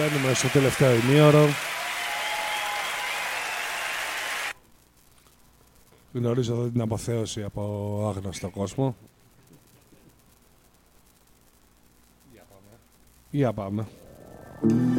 Μπαίνουμε στο τελευταίο ημίωρο. Γνωρίζω εδώ την αποθέωση από άγνωστο κόσμο. Για πάμε.